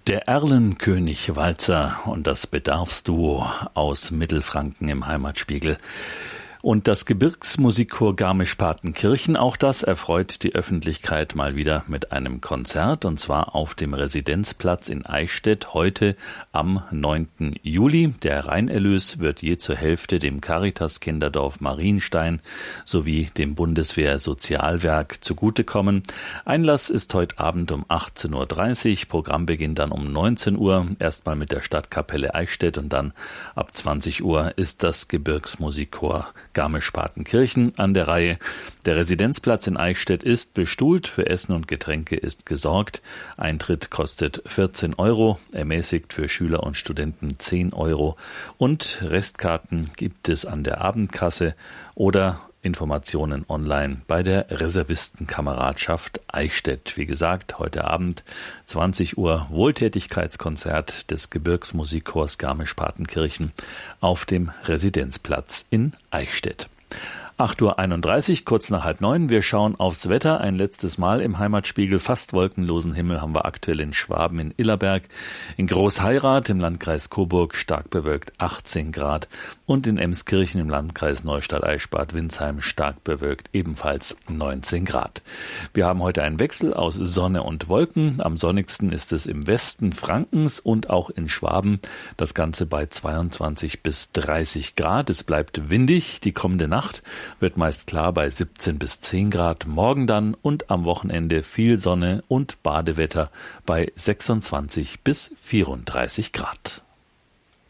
Der Erlenkönig-Walzer und das Bedarfsduo aus Mittelfranken im Heimatspiegel. Und das Gebirgsmusikchor Garmisch-Partenkirchen, auch das erfreut die Öffentlichkeit mal wieder mit einem Konzert, und zwar auf dem Residenzplatz in Eichstätt heute am 9. Juli. Der Reinerlös wird je zur Hälfte dem Caritas-Kinderdorf Marienstein sowie dem Bundeswehr-Sozialwerk zugutekommen. Einlass ist heute Abend um 18.30 Uhr, Programm beginnt dann um 19 Uhr, erstmal mit der Stadtkapelle Eichstätt und dann ab 20 Uhr ist das Gebirgsmusikchor Garmisch-Partenkirchen an der Reihe. Der Residenzplatz in Eichstätt ist bestuhlt, für Essen und Getränke ist gesorgt. Eintritt kostet 14 Euro, ermäßigt für Schüler und Studenten 10 Euro und Restkarten gibt es an der Abendkasse oder Informationen online bei der Reservistenkameradschaft Eichstätt. Wie gesagt, heute Abend 20 Uhr Wohltätigkeitskonzert des Gebirgsmusikchors Garmisch-Partenkirchen auf dem Residenzplatz in Eichstätt. 8.31 Uhr, kurz nach 8:30. Wir schauen aufs Wetter. Ein letztes Mal im Heimatspiegel. Fast wolkenlosen Himmel haben wir aktuell in Schwaben, in Illerberg. In Großheirath im Landkreis Coburg stark bewölkt 18 Grad. Und in Emskirchen im Landkreis Neustadt-Eichsbad-Windsheim stark bewölkt ebenfalls 19 Grad. Wir haben heute einen Wechsel aus Sonne und Wolken. Am sonnigsten ist es im Westen Frankens und auch in Schwaben. Das Ganze bei 22 bis 30 Grad. Es bleibt windig. Die kommende Nacht wird meist klar bei 17 bis 10 Grad, morgen dann und am Wochenende viel Sonne und Badewetter bei 26 bis 34 Grad.